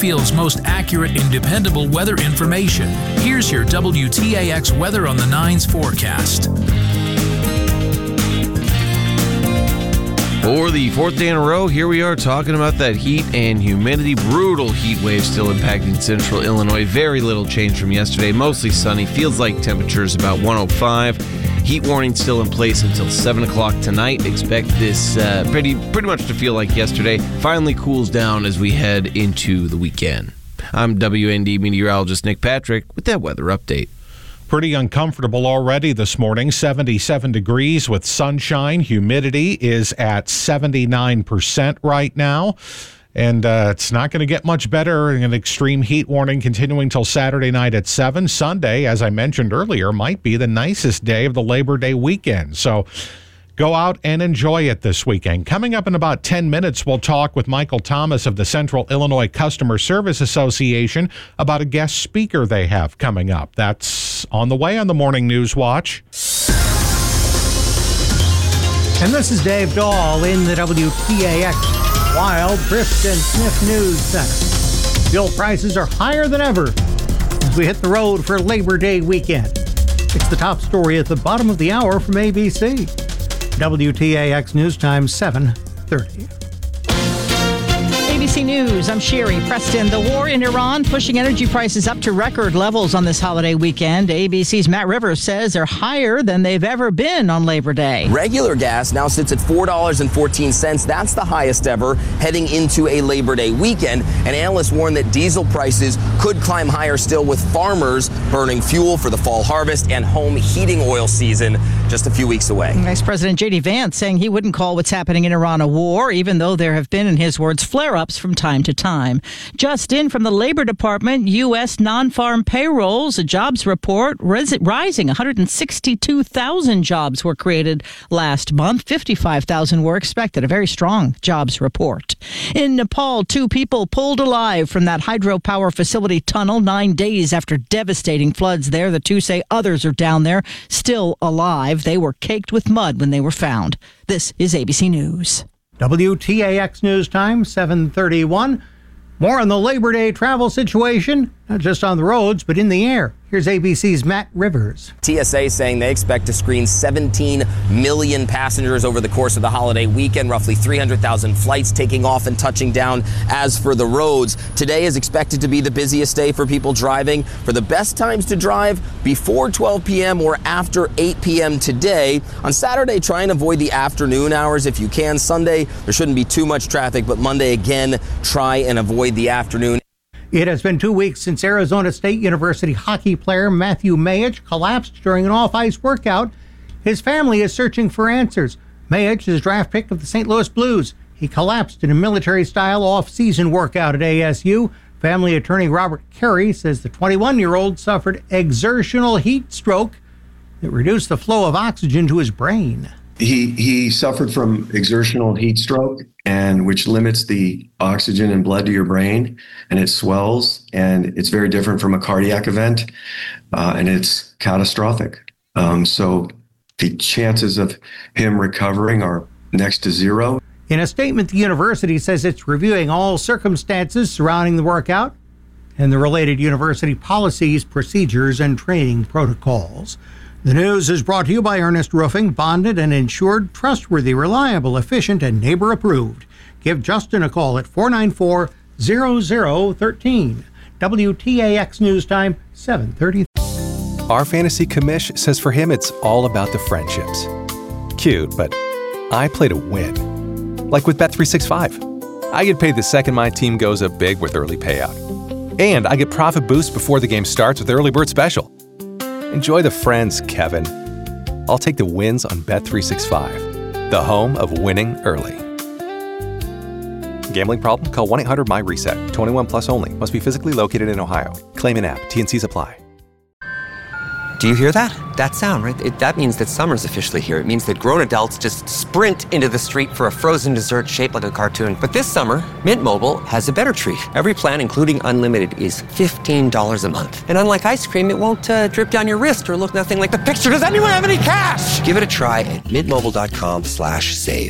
Springfield's most accurate and dependable weather information. Here's your WTAX Weather on the 9's forecast. For the fourth day in a row, here we are talking about that heat and humidity. Brutal heat wave still impacting central Illinois. Very little change from yesterday. Mostly sunny. Feels like temperatures about 105. Heat warning still in place until 7 o'clock tonight. Expect this pretty much to feel like yesterday. Finally cools down as we head into the weekend. I'm WND meteorologist Nick Patrick with that weather update. Pretty uncomfortable already this morning. 77 degrees with sunshine. Humidity is at 79% right now. And it's not going to get much better. An extreme heat warning continuing till Saturday night at 7. Sunday, as I mentioned earlier, might be the nicest day of the Labor Day weekend. So go out and enjoy it this weekend. Coming up in about 10 minutes, we'll talk with Michael Thomas of the Central Illinois Customer Service Association about a guest speaker they have coming up. That's on the way on the Morning News Watch. And this is Dave Dahl in the WTAX Wild Thrift and Sniff News Center. Fuel prices are higher than ever as we hit the road for Labor Day weekend. It's the top story at the bottom of the hour from ABC. WTAX News Time 7:30. ABC News, I'm Sherry Preston. The war in Iran pushing energy prices up to record levels on this holiday weekend. ABC's Matt Rivers says they're higher than they've ever been on Labor Day. Regular gas now sits at $4.14. That's the highest ever heading into a Labor Day weekend. And analysts warn that diesel prices could climb higher still, with farmers burning fuel for the fall harvest and home heating oil season just a few weeks away. Vice President J.D. Vance saying he wouldn't call what's happening in Iran a war, even though there have been, in his words, flare-ups from time to time. Just in from the Labor Department, U.S. non-farm payrolls, a jobs report rising. 162,000 jobs were created last month. 55,000 were expected. A very strong jobs report. In Nepal, 2 people pulled alive from that hydropower facility tunnel 9 days after devastating floods there. The 2 say others are down there, still alive. They were caked with mud when they were found. This is ABC News. WTAX News Time, 7:31. More on the Labor Day travel situation, not just on the roads, but in the air. Here's ABC's Matt Rivers. TSA saying they expect to screen 17 million passengers over the course of the holiday weekend, roughly 300,000 flights taking off and touching down. As for the roads, today is expected to be the busiest day for people driving. For the best times to drive, before 12 p.m. or after 8 p.m. today. On Saturday, try and avoid the afternoon hours if you can. Sunday, there shouldn't be too much traffic, but Monday, again, try and avoid the afternoon. It has been 2 weeks since Arizona State University hockey player Matthew Mayich collapsed during an off-ice workout. His family is searching for answers. Mayich is draft pick of the St. Louis Blues. He collapsed in a military-style off-season workout at ASU. Family attorney Robert Carey says the 21-year-old suffered exertional heat stroke that reduced the flow of oxygen to his brain. He suffered from exertional heat stroke, and which limits the oxygen and blood to your brain, and it swells, and it's very different from a cardiac event, and it's catastrophic. So the chances of him recovering are next to zero. In a statement, the university says it's reviewing all circumstances surrounding the workout and the related university policies, procedures, and training protocols. The news is brought to you by Ernest Roofing, bonded and insured, trustworthy, reliable, efficient, and neighbor approved. Give Justin a call at 494-0013. WTAX News Time, 7:30. Our fantasy commish says for him it's all about the friendships. Cute, but I play to win. Like with Bet365. I get paid the second my team goes up big with early payout. And I get profit boost before the game starts with Early Bird Special. Enjoy the friends, Kevin. I'll take the wins on Bet365, the home of winning early. Gambling problem? Call 1-800-MY-RESET. 21 plus only. Must be physically located in Ohio. Claim in app. T&Cs apply. Do you hear that? That sound, right? That means that summer's officially here. It means that grown adults just sprint into the street for a frozen dessert shaped like a cartoon. But this summer, Mint Mobile has a better treat. Every plan, including unlimited, is $15 a month. And unlike ice cream, it won't drip down your wrist or look nothing like the picture. Does anyone have any cash? Give it a try at mintmobile.com/save.